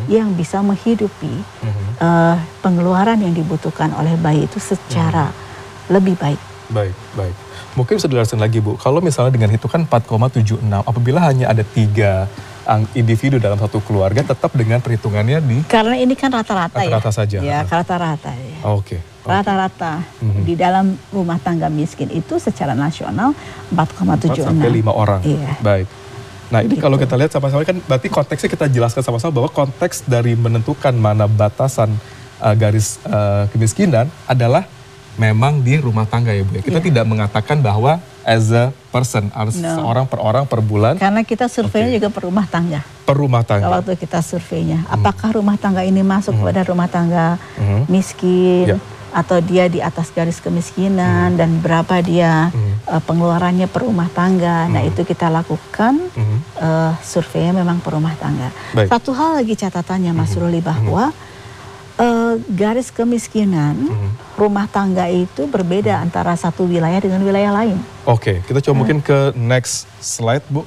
yang bisa menghidupi pengeluaran yang dibutuhkan oleh bayi itu secara lebih baik. Baik. Mungkin bisa dijelaskan lagi Bu, kalau misalnya dengan hitungan 4,76, apabila hanya ada 3 individu dalam satu keluarga, tetap dengan perhitungannya di... Karena ini kan rata-rata ya. Rata-rata saja. Ya, rata-rata ya. Oke. Rata-rata di dalam rumah tangga miskin itu secara nasional 4,76. 4 sampai 5 orang. Iya. Baik. Nah ini Gitu. kalau kita lihat sama-sama kan berarti konteksnya kita jelaskan sama-sama bahwa konteks dari menentukan mana batasan garis kemiskinan adalah memang di rumah tangga ya Bu. Kita tidak mengatakan bahwa as a person, harus seorang per orang per bulan. Karena kita surveinya juga per rumah tangga. Per rumah tangga. Waktu kita surveinya, apakah rumah tangga ini masuk pada rumah tangga miskin, atau dia di atas garis kemiskinan, dan berapa dia pengeluarannya per rumah tangga. Nah itu kita lakukan surveinya memang per rumah tangga. Baik. Satu hal lagi catatannya Mas Ruli bahwa garis kemiskinan rumah tangga itu berbeda antara satu wilayah dengan wilayah lain. Oke, kita coba mungkin ke next slide Bu.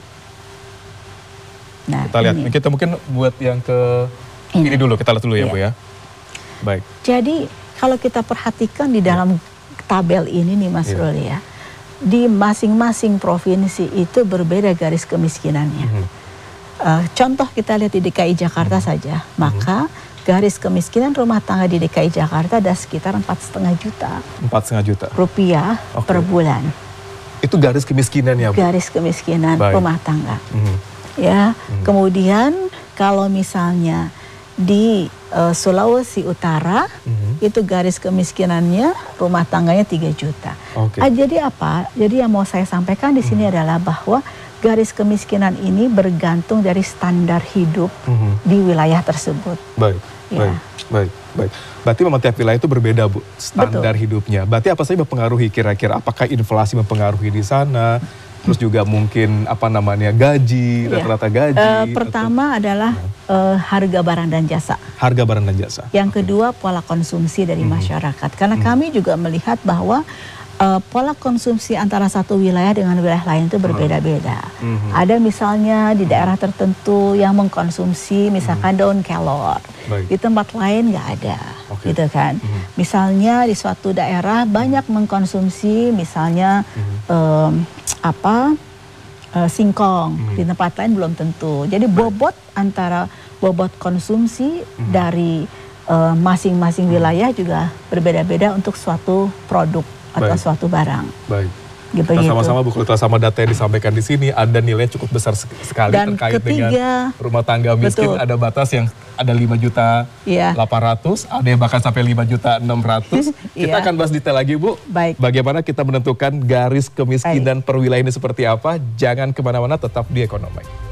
Nah, Kita lihat, kita mungkin buat yang ke ini dulu, kita lihat dulu ya Bu ya. Baik. Jadi kalau kita perhatikan di dalam tabel ini nih Mas Ruli ya, di masing-masing provinsi itu berbeda garis kemiskinannya. Contoh kita lihat di DKI Jakarta saja, maka garis kemiskinan rumah tangga di DKI Jakarta ada sekitar 4,5 juta. 4,5 juta Rupiah per bulan. Itu garis kemiskinan ya Bu? Garis kemiskinan rumah tangga. Ya, kemudian kalau misalnya di Sulawesi Utara itu garis kemiskinannya rumah tangganya 3 juta. Jadi apa? Jadi yang mau saya sampaikan di sini adalah bahwa garis kemiskinan ini bergantung dari standar hidup di wilayah tersebut. Baik. Berarti memang tiap wilayah itu berbeda Bu, standar hidupnya. Berarti apa saja mempengaruhi kira-kira? Apakah inflasi mempengaruhi di sana? Terus juga mungkin apa namanya gaji, rata-rata gaji. Pertama adalah harga barang dan jasa. Harga barang dan jasa. Yang kedua pola konsumsi dari masyarakat. Karena kami juga melihat bahwa pola konsumsi antara satu wilayah dengan wilayah lain itu berbeda-beda. Ada misalnya di daerah tertentu yang mengkonsumsi misalkan daun kelor, di tempat lain nggak ada, gitu kan. Misalnya di suatu daerah banyak mengkonsumsi misalnya singkong, di tempat lain belum tentu. Jadi bobot antara bobot konsumsi dari masing-masing wilayah juga berbeda-beda untuk suatu produk atau suatu barang. Kita sama-sama Bu, kalau sama data yang disampaikan di sini ada nilai cukup besar sekali dan terkait dengan rumah tangga miskin. Ada batas yang ada 5.800.000, ada yang bahkan sampai 5.600.000. Kita akan bahas detail lagi Bu. Bagaimana kita menentukan garis kemiskinan per wilayah ini seperti apa. Jangan kemana-mana, tetap di Ekonomi.